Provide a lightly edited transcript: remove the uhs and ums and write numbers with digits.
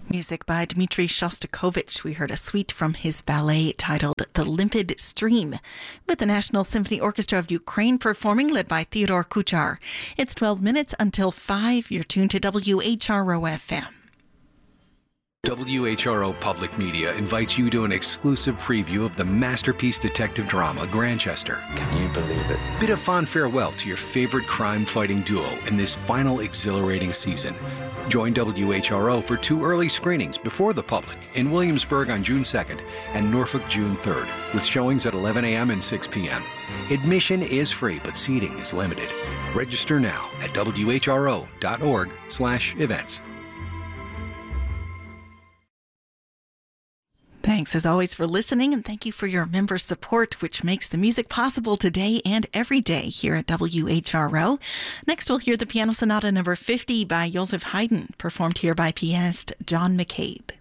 Music by Dmitri Shostakovich. We heard a suite from his ballet titled The Limpid Stream, with the National Symphony Orchestra of Ukraine performing, led by Theodore Kuchar. It's 12 minutes until 5. You're tuned to WHRO FM. WHRO Public Media invites you to an exclusive preview of the masterpiece detective drama Grantchester. Can you believe it? Bid a fond farewell to your favorite crime-fighting duo in this final exhilarating season. Join WHRO for 2 early screenings before the public in Williamsburg on June 2nd and Norfolk June 3rd, with showings at 11 a.m. and 6 p.m. Admission is free, but seating is limited. Register now at whro.org/events. Thanks, as always, for listening, and thank you for your member support, which makes the music possible today and every day here at WHRO. Next, we'll hear the Piano Sonata No. 50 by Joseph Haydn, performed here by pianist John McCabe.